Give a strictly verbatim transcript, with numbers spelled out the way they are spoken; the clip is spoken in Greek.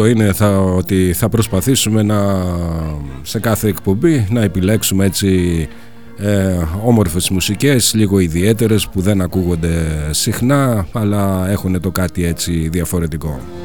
είναι θα, ότι θα προσπαθήσουμε να, σε κάθε εκπομπή να επιλέξουμε έτσι ε, όμορφες μουσικές, λίγο ιδιαίτερες που δεν ακούγονται συχνά αλλά έχουν το κάτι έτσι διαφορετικό.